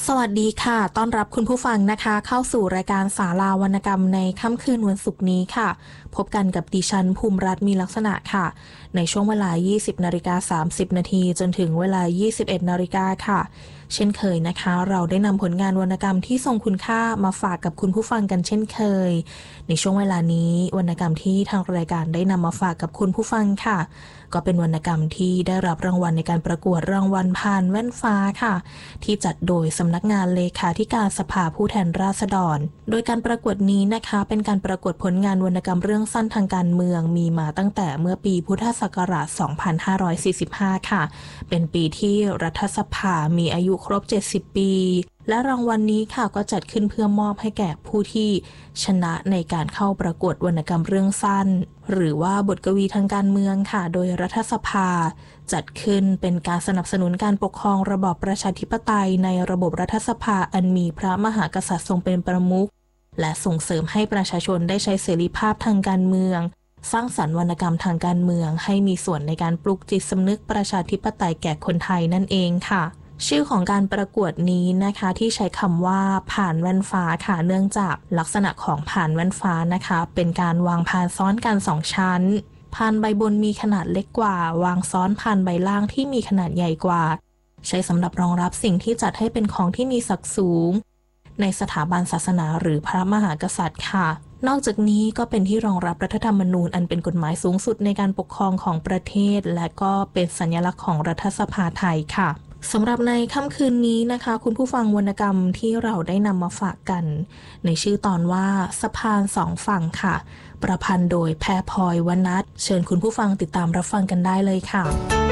สวัสดีค่ะต้อนรับคุณผู้ฟังนะคะเข้าสู่รายการศาลาวรรณกรรมในค่ำคืนวันศุกร์นี้ค่ะพบกันกับดิฉันภูมิรัตน์มีลักษณะค่ะในช่วงเวลา 20:30 นาทีจนถึงเวลา 21 นาฬิกาค่ะเช่นเคยนะคะเราได้นำผลงานวรรณกรรมที่ทรงคุณค่ามาฝากกับคุณผู้ฟังกันเช่นเคยในช่วงเวลานี้วรรณกรรมที่ทางรายการได้นำมาฝากกับคุณผู้ฟังค่ะก็เป็นวรรณกรรมที่ได้รับรางวัลในการประกวดรางวัลพานแว่นฟ้าค่ะที่จัดโดยสำนักงานเลขาธิการสภาผู้แทนราษฎรโดยการประกวดนี้นะคะเป็นการประกวดผลงานวรรณกรรมเรื่องสั้นทางการเมืองมีมาตั้งแต่เมื่อปีพุทธศักราช 2545 ค่ะเป็นปีที่รัฐสภามีอายุครบ 70 ปีและรางวัลนี้ค่ะก็จัดขึ้นเพื่อมอบให้แก่ผู้ที่ชนะในการเข้าประกวดวรรณกรรมเรื่องสั้นหรือว่าบทกวีทางการเมืองค่ะโดยรัฐสภาจัดขึ้นเป็นการสนับสนุนการปกครองระบอบประชาธิปไตยในระบบรัฐสภาอันมีพระมหากษัตริย์ทรงเป็นประมุขและส่งเสริมให้ประชาชนได้ใช้เสรีภาพทางการเมืองสร้างสรรค์วรรณกรรมทางการเมืองให้มีส่วนในการปลุกจิตสำนึกประชาธิปไตยแก่คนไทยนั่นเองค่ะชื่อของการประกวดนี้นะคะที่ใช้คำว่าผ่านแว่นฟ้าค่ะเนื่องจากลักษณะของผ่านแว่นฟ้านะคะเป็นการวางพานซ้อนกัน2ชั้นพานใบบนมีขนาดเล็กกว่าวางซ้อนพานใบล่างที่มีขนาดใหญ่กว่าใช้สำหรับรองรับสิ่งที่จัดให้เป็นของที่มีศักดิ์สูงในสถาบันศาสนาหรือพระมหากษัตริย์ค่ะนอกจากนี้ก็เป็นที่รองรับรัฐธรรมนูญอันเป็นกฎหมายสูงสุดในการปกครองของประเทศและก็เป็นสัญลักษณ์ของรัฐสภาไทยค่ะสำหรับในค่ำคืนนี้นะคะคุณผู้ฟังวรรณกรรมที่เราได้นำมาฝากกันในชื่อตอนว่าสะพานสองฝั่งค่ะประพันธ์โดยแพรพลอยวนัสเชิญคุณผู้ฟังติดตามรับฟังกันได้เลยค่ะ